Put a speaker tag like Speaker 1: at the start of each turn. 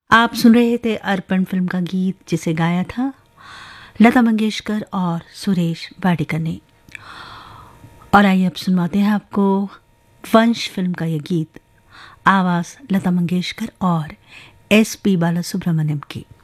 Speaker 1: आप सुन रहे थे अर्पण फिल्म का गीत जिसे गाया था लता मंगेशकर और सुरेश वाडकर ने। और आइए अब सुनवाते हैं आपको वंश फिल्म का ये गीत, आवाज लता मंगेशकर और SP बालासुब्रमण्यम की।